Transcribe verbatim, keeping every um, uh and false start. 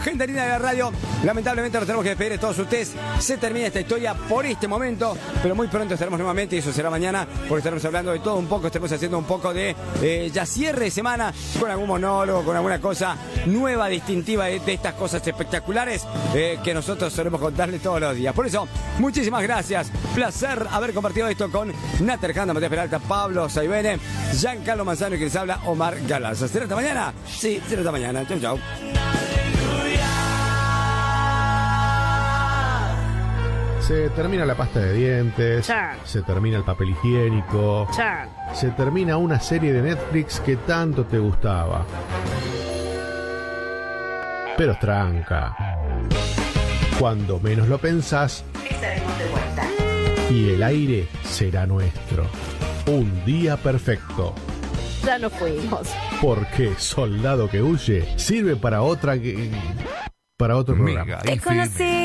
gente linda de la radio. Lamentablemente nos tenemos que despedir de todos ustedes. Se termina esta historia por este momento, pero muy pronto estaremos nuevamente y eso será mañana, porque estaremos hablando de todo un poco, estaremos haciendo un poco de eh, ya cierre de semana con algún monólogo, con alguna cosa nueva, distintiva de, de estas cosas espectaculares eh, que nosotros solemos contarles todos los días. Por eso, muchísimas gracias. Placer haber compartido esto con Nater Janda, Matías Peralta, Pablo Saibene, Giancarlo Manzano y que les habla Omar Galarza. ¿Será esta mañana? Sí, será esta mañana. Chau, chau. Se termina la pasta de dientes, Chan. se termina el papel higiénico, Chan. se termina una serie de Netflix que tanto te gustaba. Pero tranca, cuando menos lo pensás, Estaremos de vuelta. y el aire será nuestro. Un día perfecto. Ya nos fuimos. Porque Soldado que huye sirve para otra que... para otro programa. Te conocí.